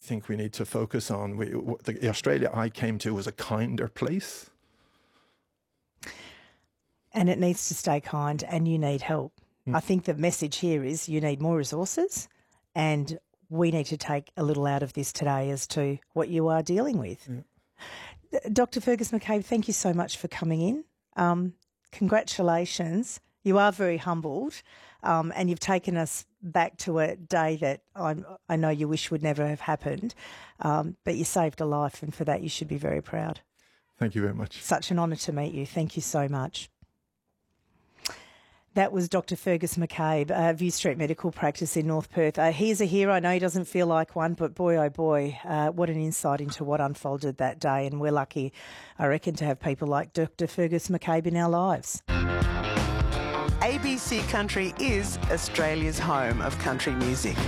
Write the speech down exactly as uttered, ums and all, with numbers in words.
think we need to focus on. We, the Australia I came to was a kinder place. And it needs to stay kind, and you need help. Mm. I think the message here is you need more resources, and we need to take a little out of this today as to what you are dealing with. Yeah. Doctor Fergus McCabe, thank you so much for coming in. Um, congratulations. You are very humbled, um, and you've taken us back to a day that I, I know you wish would never have happened, um, but you saved a life, and for that you should be very proud. Thank you very much. Such an honour to meet you. Thank you so much. That was Doctor Fergus McCabe, uh, View Street Medical Practice in North Perth. Uh, he's a hero. I know he doesn't feel like one, but boy, oh boy, uh, what an insight into what unfolded that day. And we're lucky, I reckon, to have people like Doctor Fergus McCabe in our lives. A B C Country is Australia's home of country music.